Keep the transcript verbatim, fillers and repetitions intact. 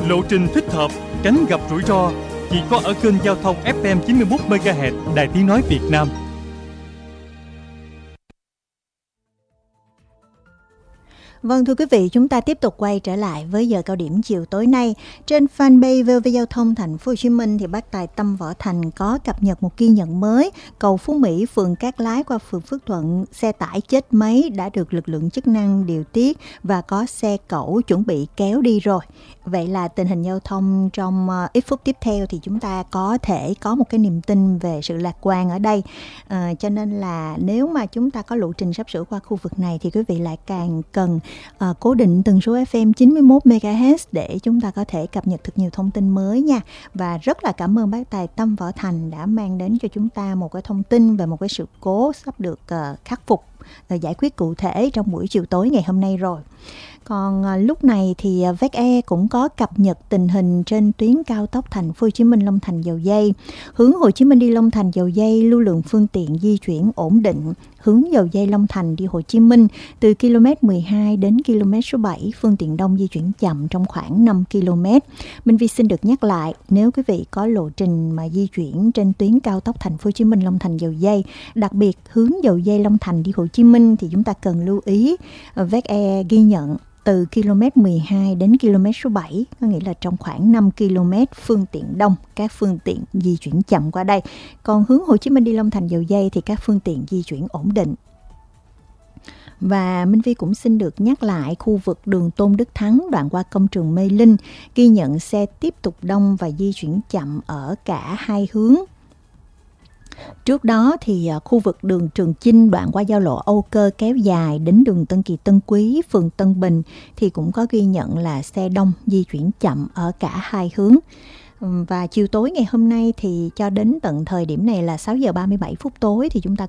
lộ trình thích hợp, tránh gặp rủi ro. Chỉ có ở kênh giao thông ép em chín mươi mốt mê ga héc Đài Tiếng nói Việt Nam. Vâng, thưa quý vị, chúng ta tiếp tục quay trở lại với giờ cao điểm chiều tối nay. Trên fanpage vê o vê Giao thông Thành phố Hồ Chí Minh thì bác tài Tâm Võ Thành có cập nhật một ghi nhận mới. Cầu Phú Mỹ, phường Cát Lái qua phường Phước Thuận, xe tải chết máy đã được lực lượng chức năng điều tiết và có xe cẩu chuẩn bị kéo đi rồi. Vậy là tình hình giao thông trong uh, ít phút tiếp theo thì chúng ta có thể có một cái niềm tin về sự lạc quan ở đây. À, cho nên là nếu mà chúng ta có lộ trình sắp sửa qua khu vực này thì quý vị lại càng cần À, cố định tần số ép em chín mươi mốt mê ga héc để chúng ta có thể cập nhật thật nhiều thông tin mới nha. Và rất là cảm ơn bác tài Tâm Võ Thành đã mang đến cho chúng ta một cái thông tin về một cái sự cố sắp được uh, khắc phục, uh, giải quyết cụ thể trong buổi chiều tối ngày hôm nay rồi. Còn à, lúc này thì à, vê e xê cũng có cập nhật tình hình trên tuyến cao tốc Thành phố Hồ Chí Minh Long Thành Dầu Giây. Hướng Hồ Chí Minh đi Long Thành Dầu Giây lưu lượng phương tiện di chuyển ổn định. Hướng Dầu Giây Long Thành đi Hồ Chí Minh từ ki lô mét mười hai đến ki lô mét số bảy, phương tiện đông di chuyển chậm trong khoảng năm ki lô mét. Minh Vi xin được nhắc lại, nếu quý vị có lộ trình mà di chuyển trên tuyến cao tốc Thành phố Hồ Chí Minh Long Thành Dầu Giây, đặc biệt hướng Dầu Giây Long Thành đi Hồ Chí Minh thì chúng ta cần lưu ý. vê e xê ghi nhận từ ki lô mét mười hai đến ki lô mét số bảy, có nghĩa là trong khoảng năm ki lô mét phương tiện đông, các phương tiện di chuyển chậm qua đây. Còn hướng Hồ Chí Minh đi Long Thành Dầu Giây thì các phương tiện di chuyển ổn định. Và Minh Vi cũng xin được nhắc lại khu vực đường Tôn Đức Thắng đoạn qua công trường Mê Linh ghi nhận xe tiếp tục đông và di chuyển chậm ở cả hai hướng. Trước đó thì khu vực đường Trường Chinh đoạn qua giao lộ Âu Cơ kéo dài đến đường Tân Kỳ Tân Quý, phường Tân Bình thì cũng có ghi nhận là xe đông di chuyển chậm ở cả hai hướng. Và chiều tối ngày hôm nay thì cho đến tận thời điểm này là sáu giờ ba mươi bảy phút tối thì chúng ta